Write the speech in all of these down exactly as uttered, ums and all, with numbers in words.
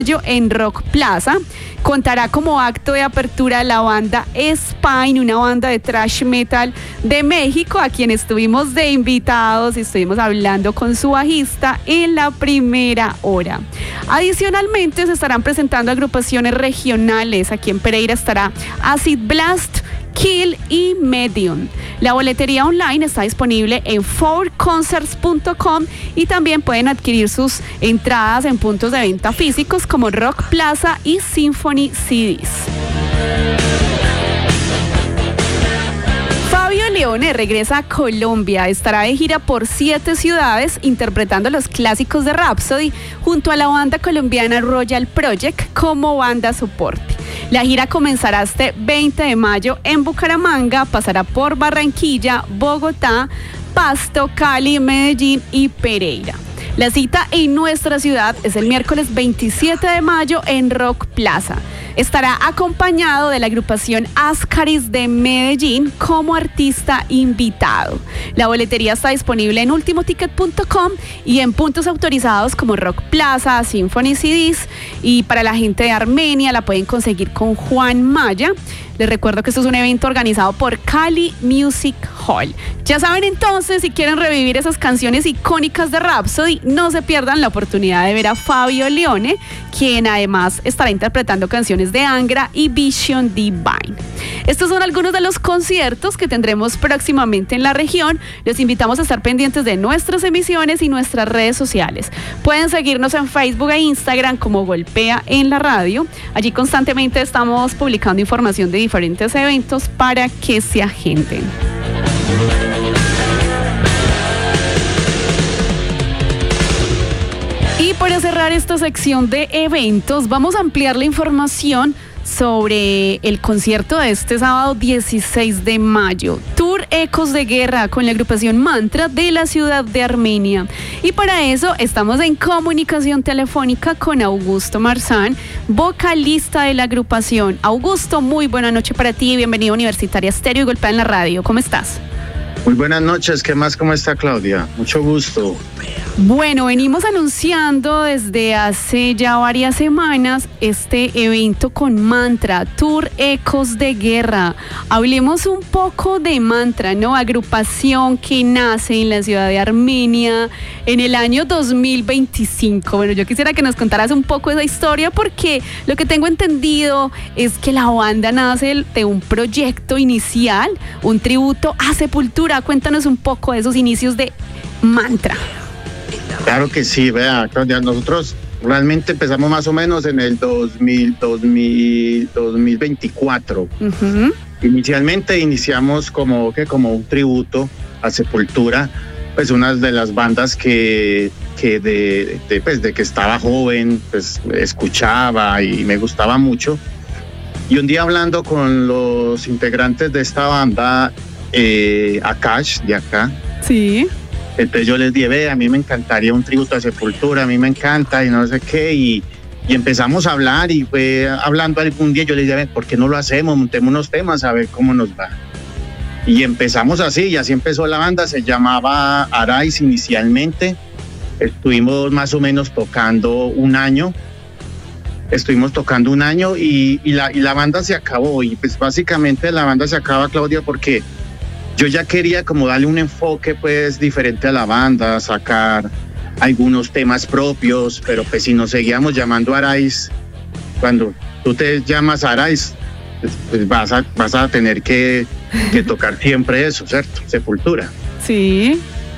en Rock Plaza. Contará como acto de apertura la banda Spine, una banda de thrash metal de México, a quien estuvimos de invitados y estuvimos hablando con su bajista en la primera hora. Adicionalmente se estarán presentando agrupaciones regionales. Aquí en Pereira estará Acid Blast, Kill y Medium. La boletería online está disponible en four concerts punto com y también pueden adquirir sus entradas en puntos de venta físicos como Rock Plaza y Symphony C Ds. Fabio Leone regresa a Colombia, estará de gira por siete ciudades interpretando los clásicos de Rhapsody junto a la banda colombiana Royal Project como banda soporte. La gira comenzará este veinte de mayo en Bucaramanga, pasará por Barranquilla, Bogotá, Pasto, Cali, Medellín y Pereira. La cita en nuestra ciudad es el miércoles veintisiete de mayo en Rock Plaza. Estará acompañado de la agrupación Ascaris de Medellín como artista invitado. La boletería está disponible en ultimo ticket punto com y en puntos autorizados como Rock Plaza, Symphony C Ds, y para la gente de Armenia la pueden conseguir con Juan Maya. Les recuerdo que esto es un evento organizado por Cali Music Hall. Ya saben entonces, si quieren revivir esas canciones icónicas de Rhapsody, no se pierdan la oportunidad de ver a Fabio Leone, quien además estará interpretando canciones de Angra y Vision Divine. Estos son algunos de los conciertos que tendremos próximamente en la región. Los invitamos a estar pendientes de nuestras emisiones y nuestras redes sociales. Pueden seguirnos en Facebook e Instagram como Golpea en la Radio. Allí constantemente estamos publicando información de diferentes eventos para que se agenden. Y para cerrar esta sección de eventos, vamos a ampliar la información sobre el concierto de este sábado dieciséis de mayo. Tour Ecos de Guerra con la agrupación Mantra de la ciudad de Armenia. Y para eso estamos en comunicación telefónica con Augusto Marzán, vocalista de la agrupación. Augusto, muy buena noche para ti y bienvenido a Universitaria Stereo y Golpea en la Radio. ¿Cómo estás? Muy buenas noches, ¿qué más? ¿Cómo está Claudia? Mucho gusto. Bueno, venimos anunciando desde hace ya varias semanas este evento con Mantra, Tour Ecos de Guerra. Hablemos un poco de Mantra, ¿no? Agrupación que nace en la ciudad de Armenia en el año dos mil veinticinco. Bueno, yo quisiera que nos contaras un poco esa historia porque lo que tengo entendido es que la banda nace de un proyecto inicial, un tributo a Sepultura. Cuéntanos un poco de esos inicios de Mantra. Claro que sí, vea, Claudia, nosotros realmente empezamos más o menos en el dos mil, dos mil, dos mil veinticuatro. Uh-huh. Inicialmente iniciamos como, que, como un tributo a Sepultura, pues una de las bandas que, que de, de, pues, de que estaba joven, pues escuchaba y me gustaba mucho. Y un día hablando con los integrantes de esta banda, eh, Akash, de acá, sí. Entonces yo les dije, ve, a mí me encantaría un tributo a Sepultura, a mí me encanta y no sé qué, y, y empezamos a hablar y fue hablando algún día, yo les dije, ¿por qué no lo hacemos? Montemos unos temas a ver cómo nos va. Y empezamos así, y así empezó la banda, se llamaba Arise inicialmente, estuvimos más o menos tocando un año, estuvimos tocando un año y, y, la, y la banda se acabó, y pues básicamente la banda se acaba, Claudia, porque yo ya quería como darle un enfoque pues diferente a la banda, sacar algunos temas propios, pero pues si nos seguíamos llamando Arise, cuando tú te llamas Arise, pues, pues vas, a, vas a tener que, que tocar siempre eso, ¿cierto? Sepultura. Sí.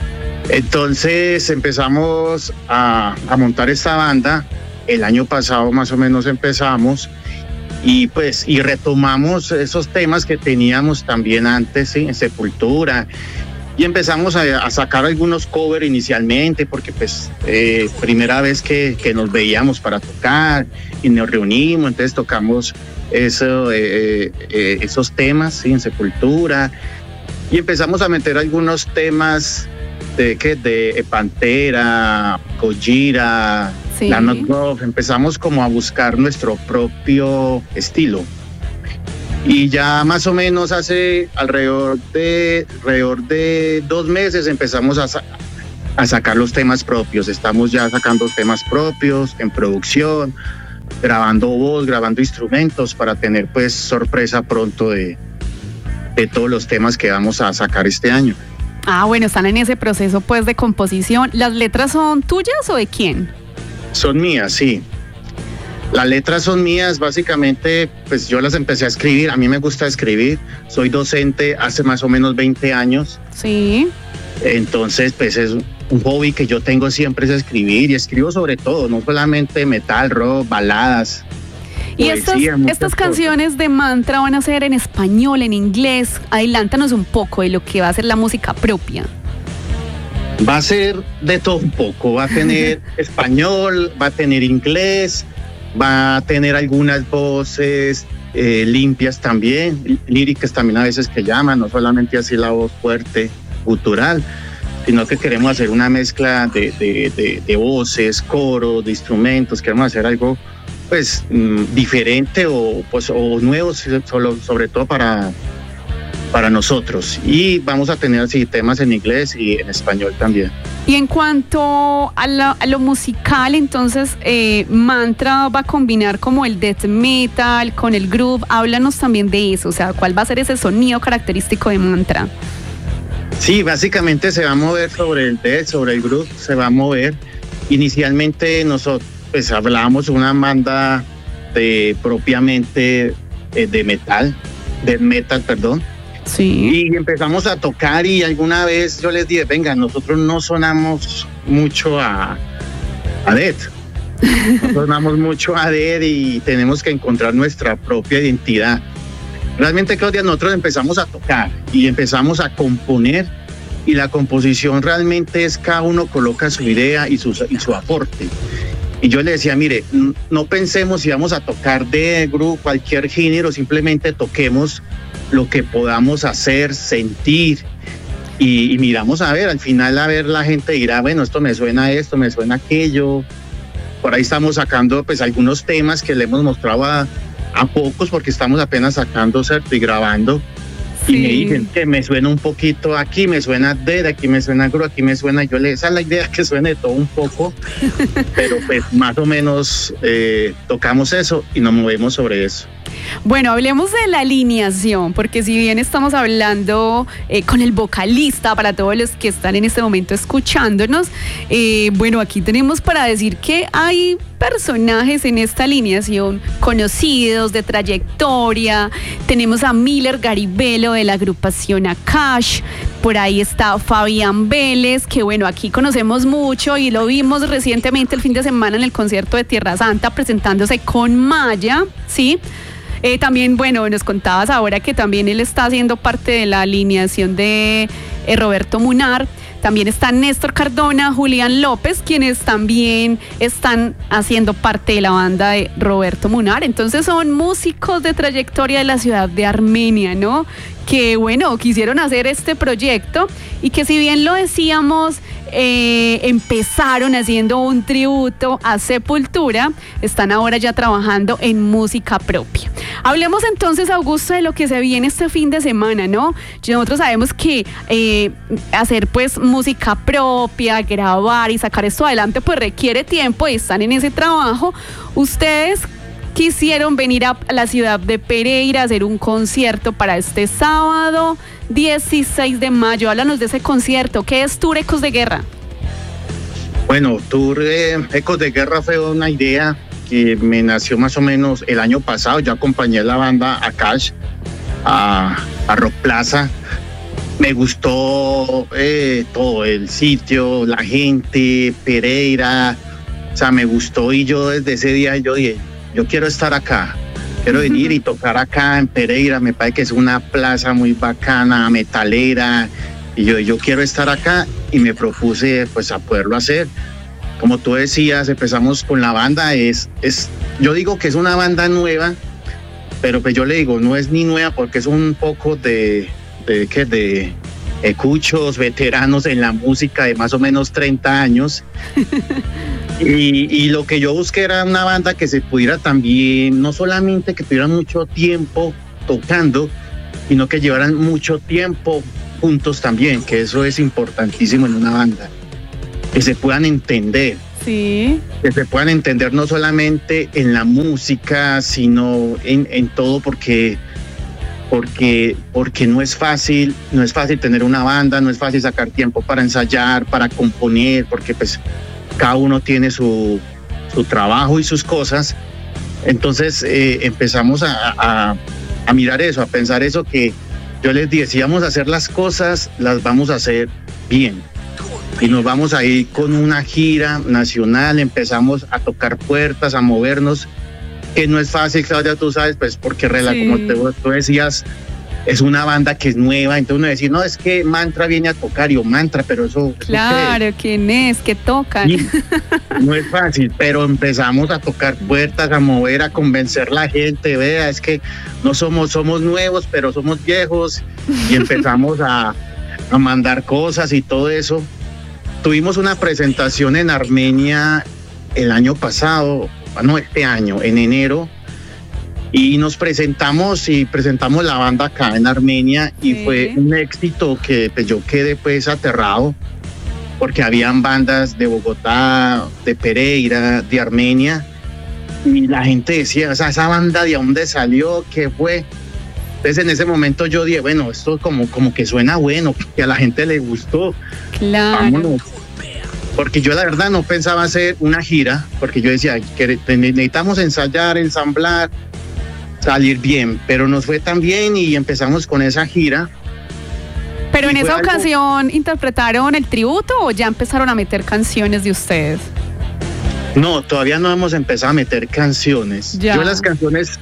Entonces empezamos a, a montar esta banda, el año pasado más o menos empezamos, y pues y retomamos esos temas que teníamos también antes, ¿sí? En Sepultura, y empezamos a, a sacar algunos covers inicialmente porque pues eh, primera vez que, que nos veíamos para tocar y nos reunimos, entonces tocamos eso, eh, eh, esos temas, ¿sí? En Sepultura, y empezamos a meter algunos temas de, ¿qué? de Pantera, Gojira, sí. La Not Love. Empezamos como a buscar nuestro propio estilo. Y ya más o menos hace alrededor de, alrededor de dos meses empezamos a, a sacar los temas propios. Estamos ya sacando temas propios en producción. grabando voz, grabando instrumentos para tener pues sorpresa pronto de, de todos los temas que vamos a sacar este año. Ah, bueno, están en ese proceso pues de composición. ¿Las letras son tuyas o de quién? Son mías, sí. Las letras son mías, básicamente, pues yo las empecé a escribir. A mí me gusta escribir. Soy docente hace más o menos veinte años. Sí. Entonces, pues es un hobby que yo tengo siempre, es escribir, y escribo sobre todo, no solamente metal, rock, baladas. Y estas, estas canciones de Mantra van a ser en español, en inglés. Adelántanos un poco de lo que va a ser la música propia. Va a ser de todo un poco, va a tener español, va a tener inglés, va a tener algunas voces eh, limpias también, líricas también a veces que llaman, no solamente así la voz fuerte, gutural, sino que queremos hacer una mezcla de, de, de, de voces, coros, de instrumentos, queremos hacer algo pues mmm, diferente o, pues, o nuevo, solo, sobre todo para, para nosotros. Y vamos a tener así temas en inglés y en español también. Y en cuanto a, la, a lo musical, entonces eh, Mantra va a combinar como el death metal con el groove. Háblanos también de eso, o sea, ¿cuál va a ser ese sonido característico de Mantra? Sí, básicamente se va a mover sobre el death, sobre el groove, se va a mover. Inicialmente nosotros pues hablábamos de una banda de propiamente eh, de metal, de metal, perdón. Sí. Y empezamos a tocar y alguna vez yo les dije, venga, nosotros no sonamos mucho a, a death, no sonamos mucho a death y tenemos que encontrar nuestra propia identidad. Realmente creo que nosotros empezamos a tocar y empezamos a componer, y la composición realmente es cada uno coloca su idea y su, y su aporte. Y yo le decía, mire, no pensemos si vamos a tocar de grupo, cualquier género, simplemente toquemos lo que podamos hacer, sentir, y, y miramos a ver, al final a ver la gente dirá, bueno, esto me suena esto, me suena aquello. Por ahí estamos sacando pues algunos temas que le hemos mostrado a, a pocos, porque estamos apenas sacando, ¿cierto? Y grabando. Sí. Y me dicen que me suena un poquito aquí, me suena dead, aquí me suena gru, aquí me suena, yo le, esa es la idea, que suene todo un poco, pero pues más o menos eh, tocamos eso y nos movemos sobre eso. Bueno, hablemos de la alineación, porque si bien estamos hablando eh, con el vocalista, para todos los que están en este momento escuchándonos, eh, bueno, aquí tenemos para decir que hay personajes en esta alineación conocidos, de trayectoria. Tenemos a Miller Garibello de la agrupación Akash, por ahí está Fabián Vélez, que bueno, aquí conocemos mucho y lo vimos recientemente el fin de semana en el concierto de Tierra Santa presentándose con Maya, ¿sí? Eh, también, bueno, nos contabas ahora que también él está haciendo parte de la alineación de eh, Roberto Munar. También está Néstor Cardona, Julián López, quienes también están haciendo parte de la banda de Roberto Munar. Entonces son músicos de trayectoria de la ciudad de Armenia, ¿no? Que, bueno, quisieron hacer este proyecto y que, si bien lo decíamos, eh, empezaron haciendo un tributo a Sepultura, están ahora ya trabajando en música propia. Hablemos entonces, Augusto, de lo que se viene este fin de semana, ¿no? Nosotros sabemos que eh, hacer pues música propia, grabar y sacar esto adelante pues requiere tiempo y están en ese trabajo. Ustedes quisieron venir a la ciudad de Pereira a hacer un concierto para este sábado dieciséis de mayo. Háblanos de ese concierto. ¿Qué es Tour Ecos de Guerra? Bueno, Tour eh, Ecos de Guerra fue una idea que me nació más o menos el año pasado. Yo acompañé a la banda Akash a, a Rock Plaza. Me gustó eh, todo, el sitio, la gente, Pereira. O sea, me gustó, y yo desde ese día yo dije, yo quiero estar acá, quiero venir y tocar acá en Pereira. Me parece que es una plaza muy bacana, metalera, y yo, yo quiero estar acá, y me propuse pues a poderlo hacer. Como tú decías, empezamos con la banda, es, es, yo digo que es una banda nueva, pero pues yo le digo, no es ni nueva porque es un poco de, de, ¿qué? de escuchos veteranos en la música de más o menos treinta años. Y, y lo que yo busqué era una banda que se pudiera también, no solamente que tuviera mucho tiempo tocando, sino que llevaran mucho tiempo juntos también, que eso es importantísimo en una banda, que se puedan entender. Sí. Que se puedan entender no solamente en la música, sino en, en todo, porque, porque, porque no es fácil, no es fácil tener una banda, no es fácil sacar tiempo para ensayar, para componer, porque pues cada uno tiene su, su trabajo y sus cosas. Entonces eh, empezamos a, a, a mirar eso, a pensar eso, que yo les dije, si vamos a hacer las cosas, las vamos a hacer bien. Y nos vamos a ir con una gira nacional, empezamos a tocar puertas, a movernos, que no es fácil, Claudia, tú sabes, pues porque sí. Como te, tú decías, es una banda que es nueva, entonces uno decir, no, es que Mantra viene a tocar, yo Mantra, pero eso... Claro, eso ¿quién es? ¿Qué tocan? Sí, no es fácil, pero empezamos a tocar puertas, a mover, a convencer a la gente, vea, es que no somos, somos nuevos, pero somos viejos, y empezamos a, a mandar cosas y todo eso. Tuvimos una presentación en Armenia el año pasado, no, este año, en enero, y nos presentamos y presentamos la banda acá en Armenia, y sí. Fue un éxito que pues, yo quedé pues aterrado, porque habían bandas de Bogotá, de Pereira, de Armenia, y la gente decía, o sea, esa banda de dónde salió, qué fue. Entonces en ese momento yo dije, bueno, esto como, como que suena bueno, que a la gente le gustó. Claro. Vámonos. Porque yo la verdad no pensaba hacer una gira, porque yo decía, que necesitamos ensayar, ensamblar, salir bien, pero nos fue tan bien y empezamos con esa gira. Pero en esa ocasión, algo... ¿interpretaron el tributo o ya empezaron a meter canciones de ustedes? No, todavía no hemos empezado a meter canciones. Ya. Yo las canciones,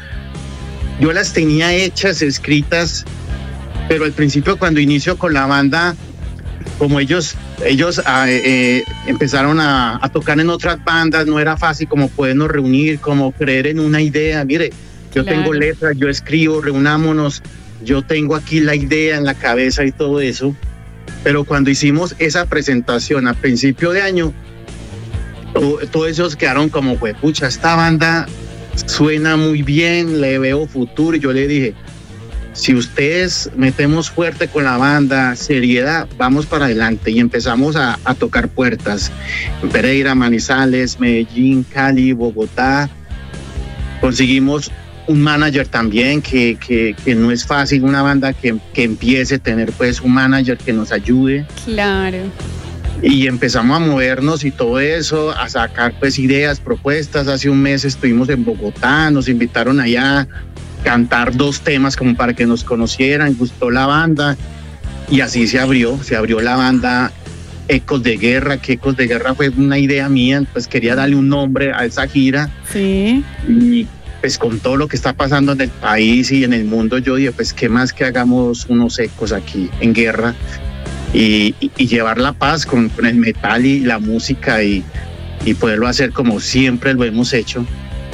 yo las tenía hechas, escritas, pero al principio cuando inicio con la banda, como ellos, ellos eh, eh, empezaron a, a tocar en otras bandas, no era fácil como podernos reunir, como creer en una idea. Mire, yo claro. tengo letras, yo escribo, reunámonos, yo tengo aquí la idea en la cabeza y todo eso. Pero cuando hicimos esa presentación a principio de año, todo, todos esos quedaron como, pues, pucha, esta banda suena muy bien, le veo futuro. Y yo le dije, si ustedes metemos fuerte con la banda, seriedad, vamos para adelante. Y empezamos a, a tocar puertas. Pereira, Manizales, Medellín, Cali, Bogotá. Conseguimos un manager también, que, que, que no es fácil una banda que, que empiece a tener pues un manager que nos ayude. Claro. Y empezamos a movernos y todo eso, a sacar pues ideas, propuestas. Hace un mes estuvimos en Bogotá, nos invitaron allá cantar dos temas como para que nos conocieran, gustó la banda y así se abrió, se abrió la banda Ecos de Guerra, que Ecos de Guerra fue una idea mía, pues quería darle un nombre a esa gira. Sí. Y pues con todo lo que está pasando en el país y en el mundo, yo dije, pues qué más que hagamos unos ecos aquí en guerra y, y, y llevar la paz con, con el metal y la música y, y poderlo hacer como siempre lo hemos hecho.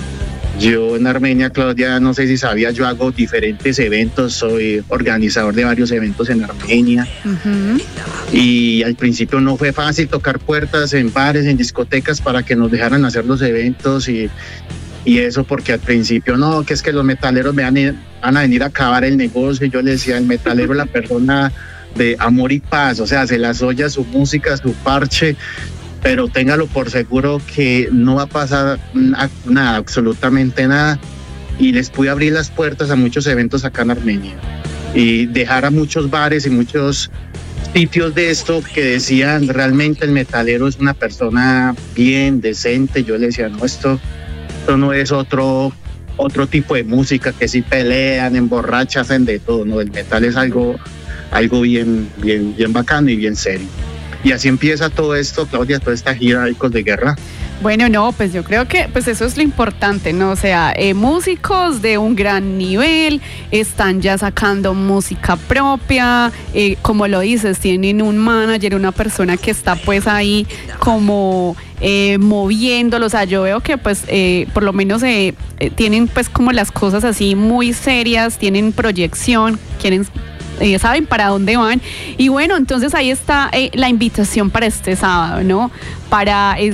Yo en Armenia, Claudia, no sé si sabía, yo hago diferentes eventos, soy organizador de varios eventos en Armenia. Uh-huh. Y al principio no fue fácil tocar puertas en bares, en discotecas para que nos dejaran hacer los eventos y, y eso, porque al principio no, que es que los metaleros me van a, van a venir a acabar el negocio. Y yo le decía, el metalero es la persona de amor y paz, o sea, se las oye su música, su parche, pero téngalo por seguro que no va a pasar nada, absolutamente nada. Y les pude abrir las puertas a muchos eventos acá en Armenia y dejar a muchos bares y muchos sitios de esto que decían, realmente el metalero es una persona bien, decente. Yo le decía, no, esto, esto no es otro, otro tipo de música que sí pelean, emborrachan, hacen de todo, no, el metal es algo, algo bien, bien, bien bacano y bien serio. Y así empieza todo esto, Claudia, toda esta gira de Ecos de Guerra. Bueno, no, pues yo creo que pues eso es lo importante, ¿no? O sea, eh, músicos de un gran nivel, están ya sacando música propia, eh, como lo dices, tienen un manager, una persona que está pues ahí como eh, moviéndolo. O sea, yo veo que pues eh, por lo menos eh, eh, tienen pues como las cosas así muy serias, tienen proyección, quieren... Eh, saben para dónde van. Y bueno, entonces ahí está eh, la invitación para este sábado, ¿no? Para es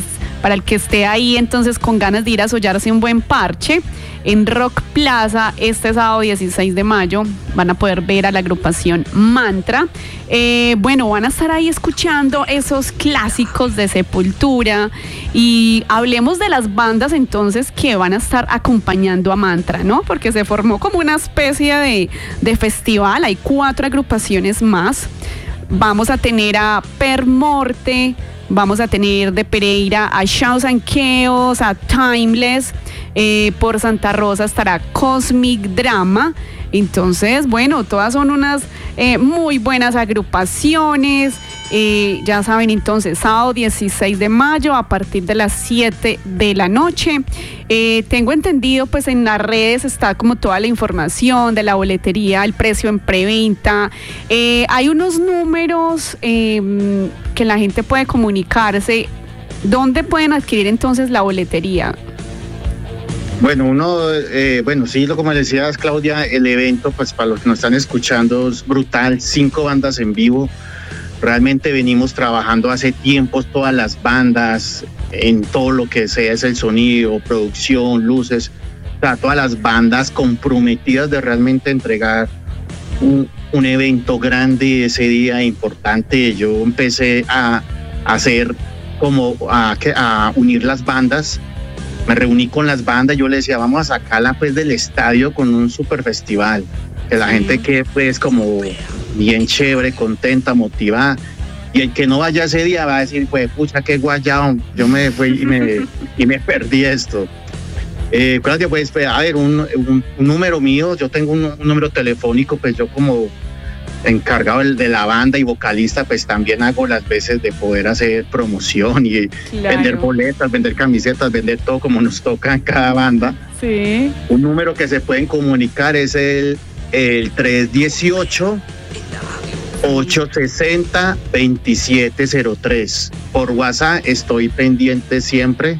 para el que esté ahí entonces con ganas de ir a sollarse un buen parche. En Rock Plaza, este sábado dieciséis de mayo, van a poder ver a la agrupación Mantra. Eh, bueno, van a estar ahí escuchando esos clásicos de Sepultura. Y hablemos de las bandas entonces que van a estar acompañando a Mantra, ¿no? Porque se formó como una especie de, de festival. Hay cuatro agrupaciones más. Vamos a tener a Per Morte, vamos a tener de Pereira a Chaos and Chaos, a Timeless. Eh, por Santa Rosa estará Cosmic Drama. Entonces, bueno, todas son unas eh, muy buenas agrupaciones. Eh, ya saben, entonces, sábado dieciséis de mayo a partir de las siete de la noche. Eh, tengo entendido, pues en las redes está como toda la información de la boletería, el precio en preventa. Eh, hay unos números eh, que la gente puede comunicarse. ¿Dónde pueden adquirir entonces la boletería? Bueno, uno, eh, bueno, sí, lo como decías, Claudia, el evento, pues para los que nos están escuchando, es brutal, cinco bandas en vivo. Realmente venimos trabajando hace tiempos todas las bandas, en todo lo que sea, es el sonido, producción, luces, o sea, todas las bandas comprometidas de realmente entregar un, un evento grande ese día importante. Yo empecé a, a hacer como, a, a unir las bandas. Me reuní con las bandas, yo les decía, vamos a sacarla pues del estadio con un super festival, que la sí. gente quede pues como bien chévere, contenta, motivada, y el que no vaya ese día va a decir, pues pucha, qué guayao, yo me fui y me, y me perdí esto. Eh, Claudia, pues a ver, un, un, un número mío, yo tengo un, un número telefónico, pues yo como encargado de la banda y vocalista, pues también hago las veces de poder hacer promoción y claro. vender boletas, vender camisetas, vender todo como nos toca en cada banda. Sí. Un número que se pueden comunicar es el, el tres uno ocho, ocho seis cero, dos siete cero tres. Por WhatsApp estoy pendiente siempre.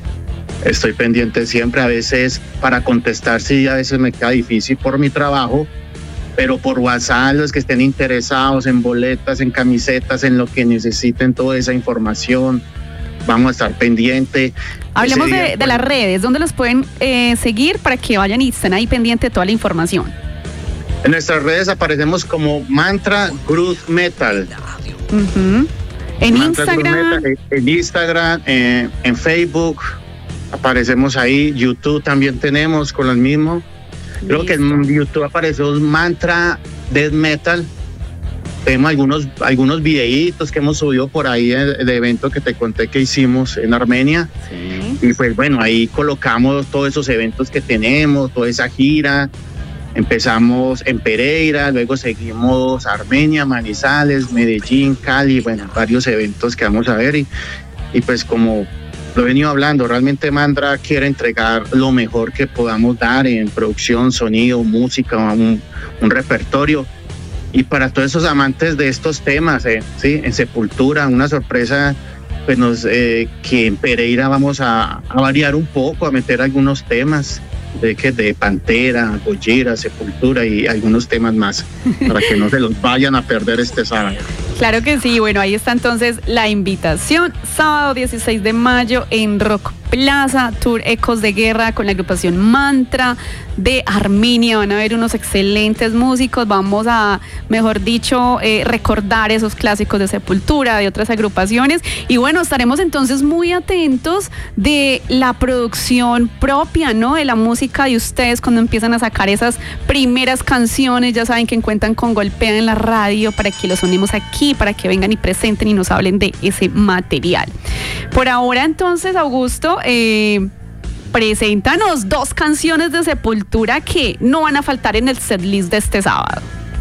Estoy pendiente siempre. A veces para contestar sí, a veces me queda difícil por mi trabajo. Pero por WhatsApp, los que estén interesados en boletas, en camisetas, en lo que necesiten, toda esa información, vamos a estar pendientes. Hablemos día, de, de bueno, las redes, ¿dónde los pueden eh, seguir para que vayan y estén ahí pendientes de toda la información? En nuestras redes aparecemos como Mantra Groove Metal. Uh-huh. En Mantra Instagram. Metal, en Instagram, eh, en Facebook, aparecemos ahí, YouTube también tenemos con los mismos. Creo Listo. Que en YouTube apareció Mantra Death Metal. Tenemos algunos, algunos videitos que hemos subido por ahí del evento que te conté que hicimos en Armenia. Sí. Y pues bueno, ahí colocamos todos esos eventos que tenemos, toda esa gira. Empezamos en Pereira, luego seguimos Armenia, Manizales, Medellín, Cali, bueno, varios eventos que vamos a ver. Y, y pues como lo he venido hablando, realmente Mantra quiere entregar lo mejor que podamos dar en producción, sonido, música, un, un repertorio. Y para todos esos amantes de estos temas, eh, ¿sí? En Sepultura, una sorpresa, pues nos, eh, que en Pereira vamos a, a variar un poco, a meter algunos temas de, que de Pantera, Gojira, Sepultura y algunos temas más, para que no se los vayan a perder este sábado. Claro que sí, bueno, ahí está entonces la invitación, sábado dieciséis de mayo en Rock Plaza, Tour Ecos de Guerra con la agrupación Mantra de Armenia. Van a ver unos excelentes músicos, vamos a, mejor dicho, eh, recordar esos clásicos de Sepultura, de otras agrupaciones, y bueno, estaremos entonces muy atentos de la producción propia, ¿no? De la música de ustedes cuando empiezan a sacar esas primeras canciones. Ya saben que cuentan con Golpea en la radio para que los unimos aquí, para que vengan y presenten y nos hablen de ese material. Por ahora entonces, Augusto, eh, preséntanos dos canciones de Sepultura que no van a faltar en el setlist de este sábado.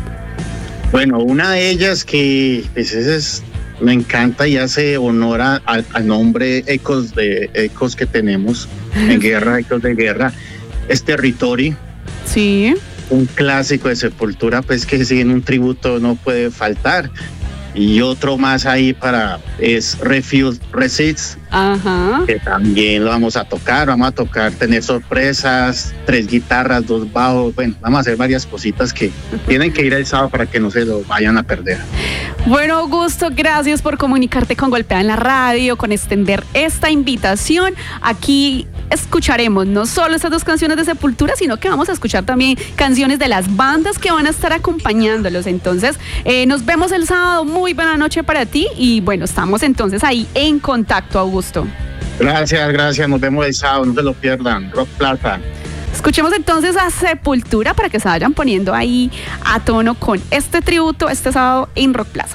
Bueno, una de ellas que pues es, me encanta y hace honor a, a, al nombre Ecos de Ecos que tenemos en Guerra, Ecos de Guerra, es Territory. Sí. Un clásico de Sepultura, pues que sí, en un tributo no puede faltar. y otro más ahí para, es Refuse Receipts, Ajá. que también lo vamos a tocar, vamos a tocar, tener sorpresas, tres guitarras, dos bajos, bueno, vamos a hacer varias cositas que tienen que ir el sábado para que no se lo vayan a perder. Bueno, Augusto, gracias por comunicarte con Golpea en la Radio, con extender esta invitación. Aquí escucharemos no solo estas dos canciones de Sepultura, sino que vamos a escuchar también canciones de las bandas que van a estar acompañándolos. Entonces, eh, nos vemos el sábado. Muy buena noche para ti y bueno, estamos entonces ahí en contacto, Augusto. Gracias, gracias. Nos vemos el sábado, no se lo pierdan. Rock Plaza. Escuchemos entonces a Sepultura para que se vayan poniendo ahí a tono con este tributo este sábado en Rock Plaza.